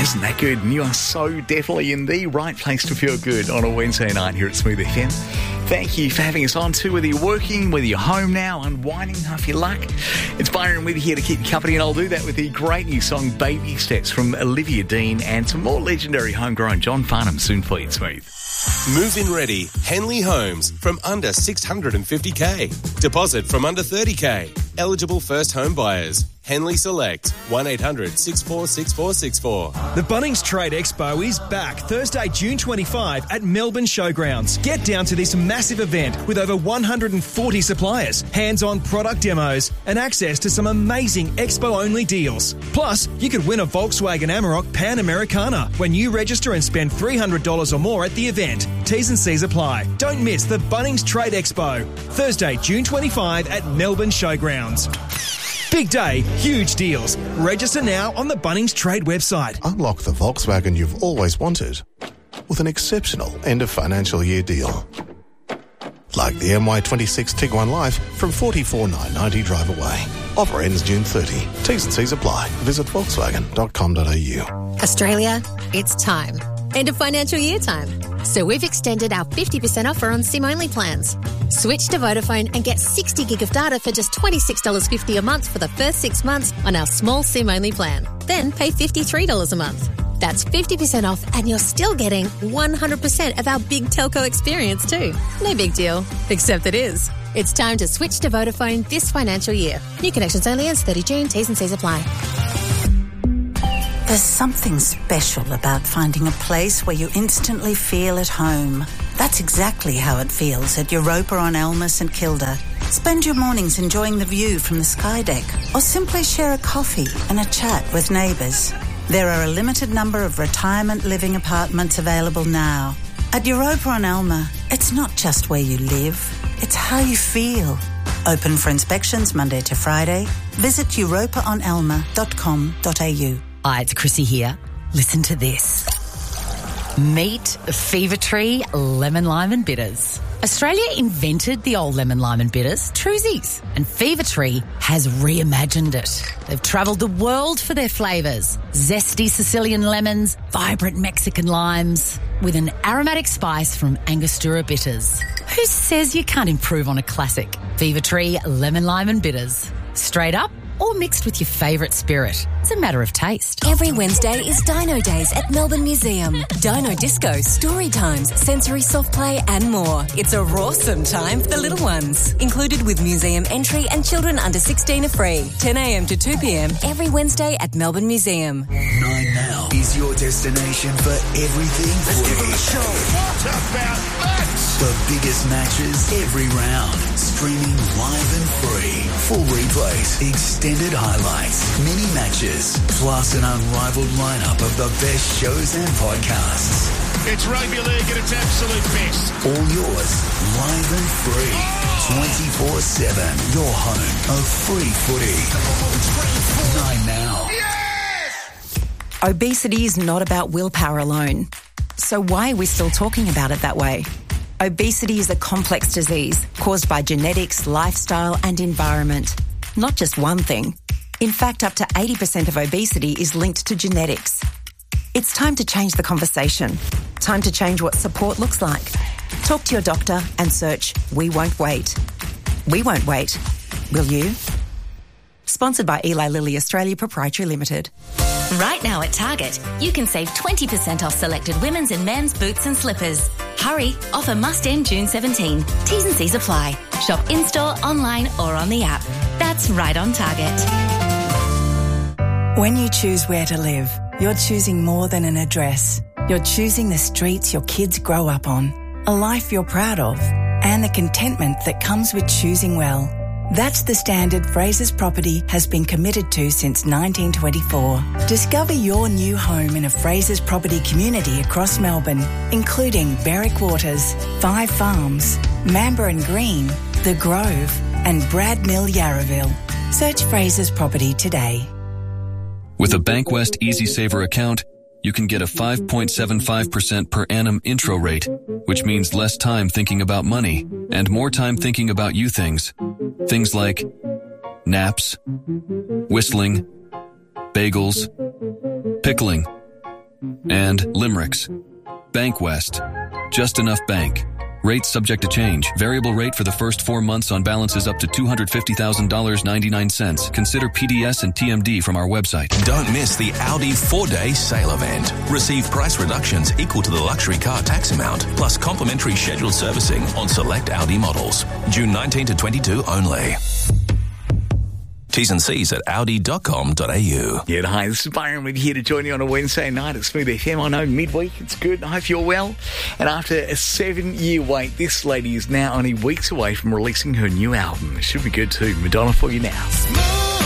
Isn't that good? And you are so definitely in the right place to feel good on a Wednesday night here at Smooth FM. Thank you for having us on too, whether you're working, whether you're home now, unwinding half your luck. It's Byron with you here to keep you company, and I'll do that with the great new song Baby Steps from Olivia Dean and some more legendary homegrown John Farnham soon for you, Smooth. Move-in ready. Henley Homes from under $650K. Deposit from under $30K. Eligible first home buyers. Henley Select. 1-800-646464. The Bunnings Trade Expo is back Thursday, June 25 at Melbourne Showgrounds. Get down to this massive event with over 140 suppliers, hands-on product demos, and access to some amazing expo-only deals. Plus, you could win a Volkswagen Amarok Pan Americana when you register and spend $300 or more at the event. T's and C's apply. Don't miss the Bunnings Trade Expo. Thursday, June 25 at Melbourne Showgrounds. Big day, huge deals. Register now on the Bunnings Trade website. Unlock the Volkswagen you've always wanted with an exceptional end of financial year deal. Like the MY26 Tiguan Life from $44,990 drive away. Offer ends June 30. T's and C's apply. Visit volkswagen.com.au. Australia, it's time. End of financial year time. So we've extended our 50% offer on SIM-only plans. Switch to Vodafone and get 60 gig of data for just $26.50 a month for the first 6 months on our small SIM-only plan. Then pay $53 a month. That's 50% off and you're still getting 100% of our big telco experience too. No big deal, except it is. It's time to switch to Vodafone this financial year. New connections only ends 30 June. T's and C's apply. There's something special about finding a place where you instantly feel at home. That's exactly how it feels at Europa on Elmer St Kilda. Spend your mornings enjoying the view from the sky deck, or simply share a coffee and a chat with neighbours. There are a limited number of retirement living apartments available now. At Europa on Elmer, it's not just where you live, it's how you feel. Open for inspections Monday to Friday. Visit europaonelmer.com.au. Hi, it's Chrissy here. Listen to this. Meet Fever Tree Lemon Lime and Bitters. Australia invented the old lemon lime and bitters, Truzies, and Fever Tree has reimagined it. They've travelled the world for their flavours. Zesty Sicilian lemons, vibrant Mexican limes, with an aromatic spice from Angostura bitters. Who says you can't improve on a classic? Fever Tree Lemon Lime and Bitters. Straight up or mixed with your favourite spirit. It's a matter of taste. Every Wednesday is Dino Days at Melbourne Museum. Dino Disco, story times, sensory soft play and more. It's a rawsome time for the little ones. Included with museum entry and children under 16 are free. 10 a.m. to 2 p.m. every Wednesday at Melbourne Museum. 9 Now is your destination for everything footy. Let's give them a show. What about that? The biggest matches every round. Streaming live and free. Full replays, extended highlights, mini matches, plus an unrivaled lineup of the best shows and podcasts. It's rugby league at its absolute best. All yours, live and free. 24/7. Your home of free footy. 9 Now. Obesity is not about willpower alone. So why are we still talking about it that way? Obesity is a complex disease caused by genetics, lifestyle and environment. Not just one thing. In fact, up to 80% of obesity is linked to genetics. It's time to change the conversation. Time to change what support looks like. Talk to your doctor and search We Won't Wait. We won't wait. Will you? Sponsored by Eli Lilly Australia Proprietary Limited. Right now at Target, you can save 20% off selected women's and men's boots and slippers. Hurry, offer must end June 17. T's and C's apply. Shop in-store, online or on the app. That's right on Target. When you choose where to live, you're choosing more than an address. You're choosing the streets your kids grow up on, a life you're proud of, and the contentment that comes with choosing well. That's the standard Frasers Property has been committed to since 1924. Discover your new home in a Frasers Property community across Melbourne, including Berwick Waters, Five Farms, Mamba and Green, The Grove and Brad Mill Yarraville. Search Frasers Property today. With a Bankwest EasySaver account, you can get a 5.75% per annum intro rate, which means less time thinking about money and more time thinking about you things. Things like naps, whistling, bagels, pickling, And Limericks. Bankwest. Just enough bank. Rates subject to change. Variable rate for the first 4 months on balances up to $250,000.99. Consider PDS and TMD from our website. Don't miss the Audi 4-day sale event. Receive price reductions equal to the luxury car tax amount, plus complimentary scheduled servicing on select Audi models. June 19 to 22 only. T's and C's at audi.com.au. Yeah, hi, this is Byron. We're here to join you on a Wednesday night at Smooth FM. I know midweek, it's good. I hope you're well. And after a 7-year wait, this lady is now only weeks away from releasing her new album. It should be good too. Madonna for you now.